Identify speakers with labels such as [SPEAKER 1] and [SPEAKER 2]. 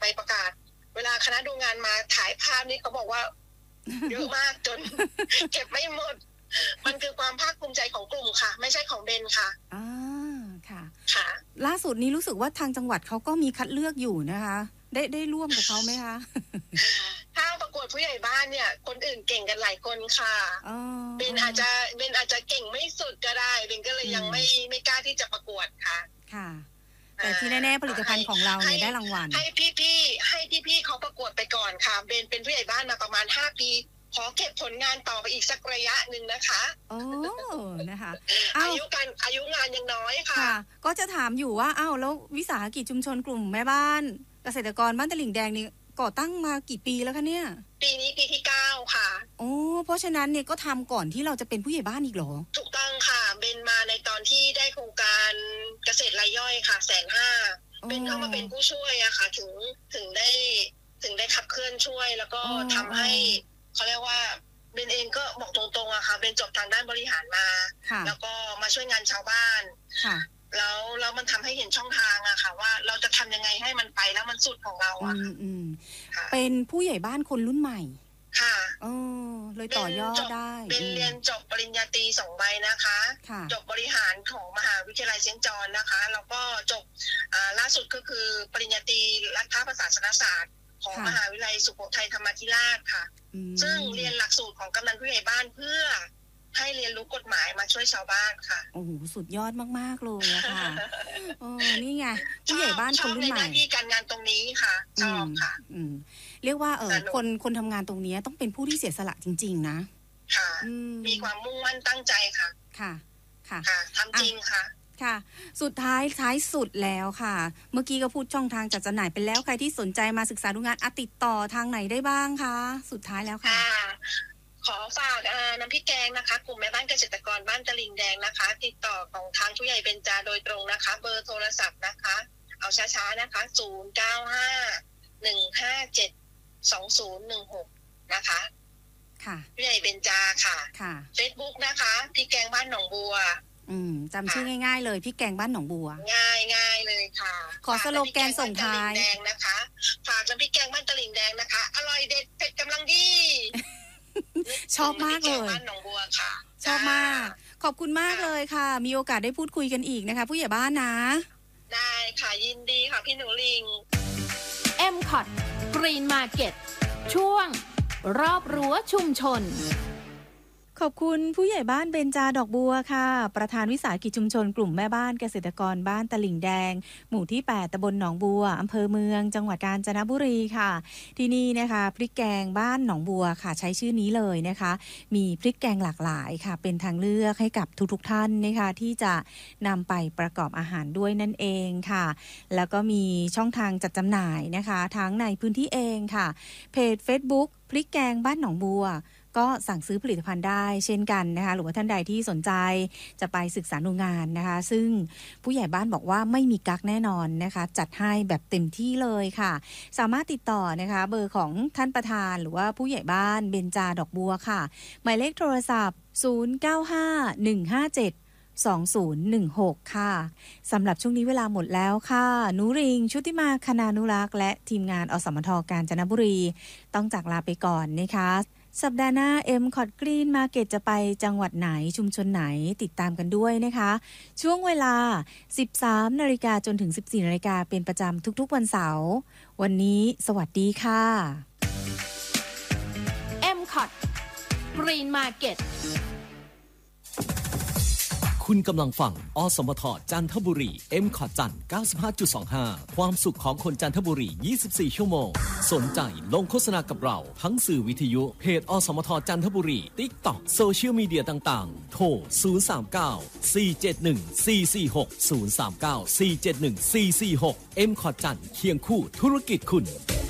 [SPEAKER 1] ไปประกาศเวลาคณะดูงานมาถ่ายภาพนี่เขาบอกว่าเยอะมากจน เก็บไม่หมดมันคือความภาคภูมิใจของกลุ่มค่ะไม่ใช่ของเบนค่ะ
[SPEAKER 2] ค่ะ
[SPEAKER 1] ค่ะ
[SPEAKER 2] ล่าสุดนี้รู้สึกว่าทางจังหวัดเขาก็มีคัดเลือกอยู่นะคะได้ร่วมกับเขาไหมคะ
[SPEAKER 1] ถ้าประกวดผู้ใหญ่บ้านเนี่ยคนอื่นเก่งกันหลายคนค่ะเบนอาจจะเก่งไม่สุดก็ได้เบนก็เลยยังไม่กล้าที่จะประกวดค่ะ
[SPEAKER 2] แต่ที่แน่ๆผลิตภัณฑ์ของเราเนี่ยได้รางวัล
[SPEAKER 1] ให้พี่เขาประกวดไปก่อนค่ะเบนเป็นผู้ใหญ่บ้านมาประมาณ5 ปีขอเก็บผลงานต่อไปอีกสักระยะหนึ่งนะคะ
[SPEAKER 2] นะคะ
[SPEAKER 1] อายุงานยังน้อยค่ะ
[SPEAKER 2] ก็จะถามอยู่ว่าแล้ววิสาหกิจชุมชนกลุ่มแม่บ้านเกษตรกรบ้านตลิ่งแดงนี่ก่อตั้งมากี่ปีแล้วคะเนี่ย
[SPEAKER 1] ปีนี้ปีที่9ค่ะ
[SPEAKER 2] เพราะฉะนั้นเนี่ยก็ทำก่อนที่เราจะเป็นผู้ใหญ่บ้านอีกเหรอ
[SPEAKER 1] ถูกต้องค่ะเบนมาในตอนที่ได้โครงการเกษตรรายย่อยค่ะ150,000เบนเข้ามาเป็นผู้ช่วยอะค่ะถึงได้ขับเคลื่อนช่วยแล้วก็ทำให้เขาเรียกว่าเบนเองก็บอกตรงๆอะค่ะเบนจบทางด้านบริหารมาแล้วก็มาช่วยงานชาวบ้านแล้วมันทำให้เห็นช่องทางอะค่ะว่าเราจะทำยังไงให้มันไปแล้วมันสุดของเราอะ
[SPEAKER 2] เป็นผู้ใหญ่บ้านคนรุ่นใหม่
[SPEAKER 1] ค่ะ
[SPEAKER 2] เลยต่อยอดได้
[SPEAKER 1] เป็นเรียนจบปริญญาตรี2 ใบนะคะจบบริหารของมหาวิทยาลัยเซนต์จอห์นนะคะแล้วก็จบล่าสุดก็คือปริญญาตรีรัฐประศาสนศาสตร์ของมหาวิทยาลัยสุโขทัยธรรมาธิราชค่ะซึ่งเรียนหลักสูตรของกำนันผู้ใหญ่บ้านเพื่อให้เรียนรู้กฎหมายมาช่วยชาวบ้านค่ะ
[SPEAKER 2] โอ้โหสุดยอดมากๆเลยอะค่ะนี่ไงผู้ใหญ่บ้านคนรุ่นใหม่
[SPEAKER 1] ชอบในหน้าที่การงานตรงนี้ค่ะชอบค่ะ
[SPEAKER 2] เรียกว่าคนทำงานตรงนี้ต้องเป็นผู้ที่เสียสละจริงๆนะ
[SPEAKER 1] ค่ะมีความมุ่งมั่นตั้งใจค่ะ
[SPEAKER 2] ค่ะ
[SPEAKER 1] ทำจริงค่ะ
[SPEAKER 2] สุดท้ายสุดแล้วค่ะเมื่อกี้ก็พูดช่องทางจัดจำหน่ายไปแล้วใครที่สนใจมาศึกษาดูงานติดต่อทางไหนได้บ้างคะสุดท้ายแล้วค่ะ
[SPEAKER 1] ขอฝากน้ำพริกแกงนะคะกลุ่มแม่บ้านเกษตรกรบ้านตลิ่งแดงนะคะติดต่อของทางผู้ใหญ่เบญจาโดยตรงนะคะเบอร์โทรศัพท์นะคะเอาช้าๆนะคะ0951572016นะคะผู้ใหญ่เบญจาค่ะ Facebook นะคะพริกแกงบ้านหนองบัว
[SPEAKER 2] จำชื่อง่ายๆเลยพี่แกงบ้านหนองบัว
[SPEAKER 1] ง่ายเลยค่ะ
[SPEAKER 2] ขอสโลแกนส่งท้าย
[SPEAKER 1] แดงนะคะฝากน้ำพริกแกงบ้านตลิ่งแดงนะคะอร่อยเด็ดเผ็ดกำลังดี
[SPEAKER 2] ชอบมากเลย
[SPEAKER 1] บ้านหนองบัวค่ะ
[SPEAKER 2] ชอบมากขอบคุณมากเลยค่ะมีโอกาสได้พูดคุยกันอีกนะคะผู้ใหญ่บ้านนะ
[SPEAKER 1] ได้ค่ะยินดีค่ะพี่หนูลิง
[SPEAKER 3] MCOT Green Market ช่วงรอบรั้วชุมชน
[SPEAKER 2] ขอบคุณผู้ใหญ่บ้านเบญจาดอกบัวค่ะประธานวิสาหกิจชุมชนกลุ่มแม่บ้านเกษตรกรบ้านตลิ่งแดงหมู่ที่8ตำบลหนองบัวอำเภอเมืองจังหวัดกาญจนบุรีค่ะที่นี่นะคะพริกแกงบ้านหนองบัวค่ะใช้ชื่อนี้เลยนะคะมีพริกแกงหลากหลายค่ะเป็นทางเลือกให้กับทุกท่านนะคะที่จะนำไปประกอบอาหารด้วยนั่นเองค่ะแล้วก็มีช่องทางจัดจำหน่ายนะคะทั้งในพื้นที่เองค่ะเพจ Facebook พริกแกงบ้านหนองบัวก็สั่งซื้อผลิตภัณฑ์ได้เช่นกันนะคะหรือว่าท่านใดที่สนใจจะไปศึกษาดูงานนะคะซึ่งผู้ใหญ่บ้านบอกว่าไม่มีกักแน่นอนนะคะจัดให้แบบเต็มที่เลยค่ะสามารถติดต่อนะคะเบอร์ของท่านประธานหรือว่าผู้ใหญ่บ้านเบญจาดอกบัวค่ะหมายเลขโทรศัพท์0951572016ค่ะสำหรับช่วงนี้เวลาหมดแล้วค่ะนุริงชุติมาคณานุรักษ์และทีมงานอสมทกาญจนบุรีต้องจากลาไปก่อนนะคะสัปดาห์หน้า MCOT Green Market จะไปจังหวัดไหนชุมชนไหนติดตามกันด้วยนะคะช่วงเวลา 13:00 นจนถึง 14:00 นเป็นประจำทุกๆวันเสาร์วันนี้สวัสดีค่ะ
[SPEAKER 3] MCOT Green Market
[SPEAKER 4] คุณกำลังฟังอสมทจันทบุรี MCOT จันทร์ 95.25 ความสุขของคนจันทบุรี 24 ชั่วโมงสนใจลงโฆษณากับเราทั้งสื่อวิทยุเพจอสมทจันทบุรี TikTok โซเชียลมีเดียต่างๆโทร 039-471-446 039-471-446 MCOT จันทร์เคียงคู่ธุรกิจคุณ